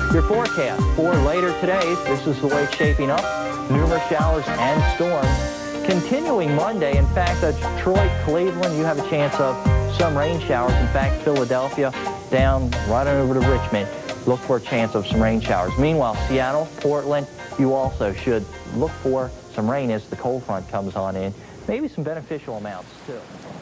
Your forecast for later today, this is the way it's shaping up. Numerous showers and storms. Continuing Monday, in fact, Detroit, Cleveland, you have a chance of some rain showers. In fact, Philadelphia down right on over to Richmond, look for a chance of some rain showers. Meanwhile, Seattle, Portland, you also should look for some rain as the cold front comes on in. Maybe some beneficial amounts, too.